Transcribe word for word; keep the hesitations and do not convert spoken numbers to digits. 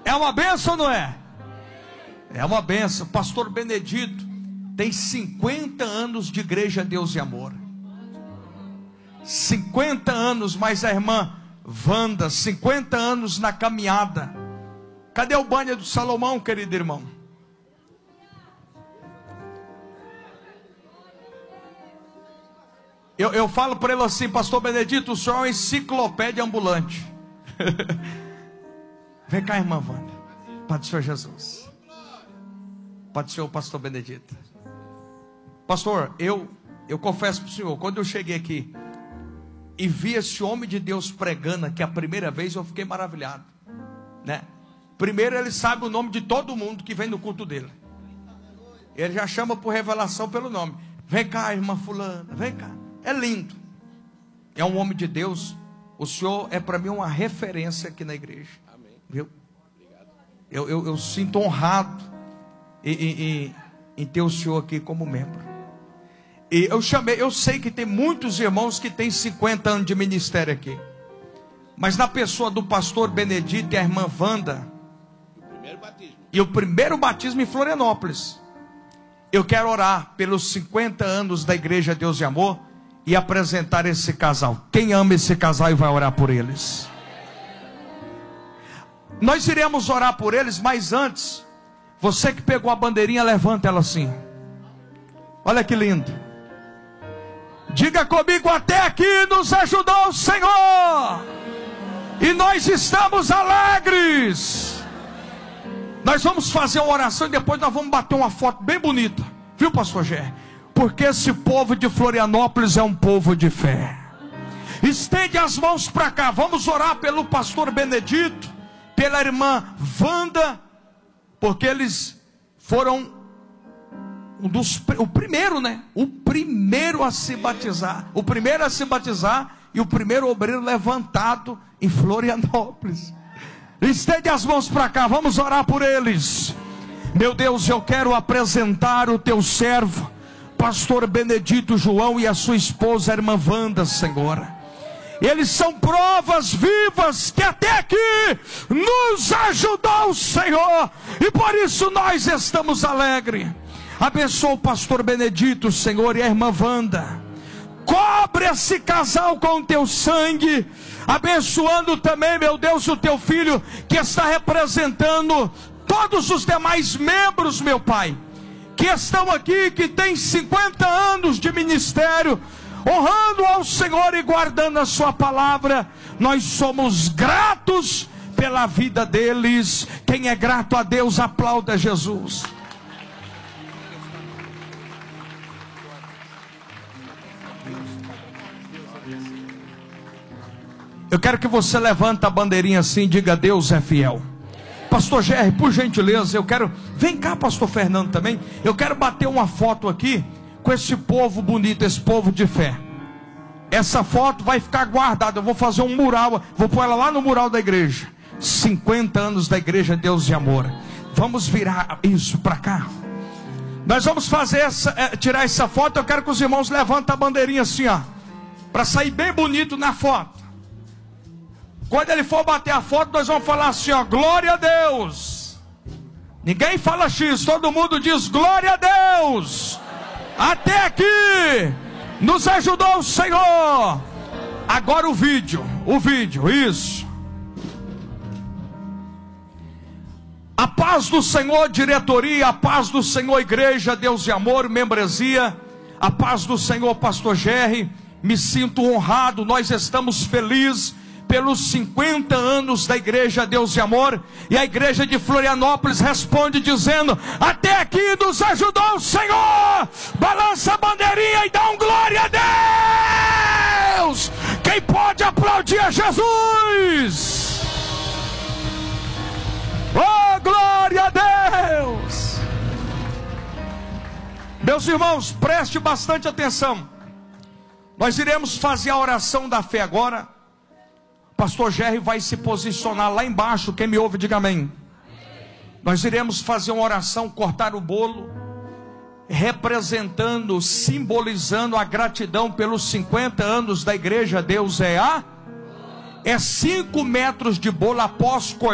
É uma bênção ou não é? É uma bênção. Pastor Benedito tem cinquenta anos de Igreja Deus e Amor. cinquenta anos, mais a irmã Wanda, cinquenta anos na caminhada. Cadê o banho do Salomão, querido irmão? Eu, eu falo para ele assim: pastor Benedito, o senhor é uma enciclopédia ambulante. Vem cá, irmã Wanda. Pai do Senhor Jesus. Pai do Senhor, pastor Benedito. Pastor, eu, eu confesso para o senhor, quando eu cheguei aqui e vi esse homem de Deus pregando aqui a primeira vez, eu fiquei maravilhado, né? Primeiro, ele sabe o nome de todo mundo que vem no culto dele. Ele já chama por revelação pelo nome. Vem cá, irmã fulana, vem cá. É lindo. É um homem de Deus. O senhor é para mim uma referência aqui na igreja. Amém. Viu? Obrigado. Eu, eu, eu sinto honrado em, em, em ter o senhor aqui como membro. E eu chamei, eu sei que tem muitos irmãos que têm cinquenta anos de ministério aqui. Mas na pessoa do pastor Benedito e a irmã Wanda, o primeiro batismo. E o primeiro batismo em Florianópolis. Eu quero orar pelos cinquenta anos da Igreja Deus e Amor e apresentar esse casal. Quem ama esse casal e vai orar por eles? Nós iremos orar por eles, mas antes, você que pegou a bandeirinha, levanta ela assim. Olha que lindo. Diga comigo: até aqui nos ajudou o Senhor, e nós estamos alegres. Nós vamos fazer uma oração e depois nós vamos bater uma foto bem bonita, viu, pastor Gé? Porque esse povo de Florianópolis é um povo de fé. Estende as mãos para cá. Vamos orar pelo pastor Benedito, pela irmã Wanda, porque eles foram um dos, o primeiro, né? O primeiro a se batizar. O primeiro a se batizar e o primeiro obreiro levantado em Florianópolis. Estende as mãos para cá, vamos orar por eles. Meu Deus, eu quero apresentar o teu servo, pastor Benedito João, e a sua esposa, a irmã Wanda, Senhor. Eles são provas vivas que até aqui nos ajudou o Senhor, e por isso nós estamos alegres. Abençoa o pastor Benedito, Senhor, e a irmã Wanda. Cobre esse casal com o teu sangue, abençoando também, meu Deus, o teu filho, que está representando todos os demais membros, meu Pai, que estão aqui, que tem cinquenta anos de ministério, honrando ao Senhor e guardando a sua palavra. Nós somos gratos pela vida deles. Quem é grato a Deus, aplauda Jesus. Eu quero que você levante a bandeirinha assim e diga: Deus é fiel. Pastor Gerry, por gentileza, eu quero... Vem cá, pastor Fernando também. Eu quero bater uma foto aqui com esse povo bonito, esse povo de fé. Essa foto vai ficar guardada. Eu vou fazer um mural, vou pôr ela lá no mural da igreja. cinquenta anos da Igreja Deus e Amor. Vamos virar isso para cá. Nós vamos fazer essa, é, tirar essa foto. Eu quero que os irmãos levantem a bandeirinha assim, ó, para sair bem bonito na foto. Quando ele for bater a foto, nós vamos falar assim, ó: glória a Deus. Ninguém fala X, todo mundo diz glória a Deus. Até aqui nos ajudou o Senhor. Agora o vídeo, o vídeo, isso. A paz do Senhor, diretoria. A paz do Senhor, Igreja Deus e Amor, membresia. A paz do Senhor, pastor Gerry. Me sinto honrado, nós estamos felizes pelos cinquenta anos da Igreja Deus e Amor. E a igreja de Florianópolis responde dizendo: até aqui nos ajudou o Senhor. Balança a bandeirinha e dá um glória a Deus. Quem pode aplaudir a Jesus? Oh, glória a Deus. Meus irmãos, preste bastante atenção. Nós iremos fazer a oração da fé agora. Pastor Gerry vai se posicionar lá embaixo. Quem me ouve, diga amém. Nós iremos fazer uma oração, cortar o bolo, representando, simbolizando a gratidão pelos cinquenta anos da Igreja Deus é a... É cinco metros de bolo após cortar.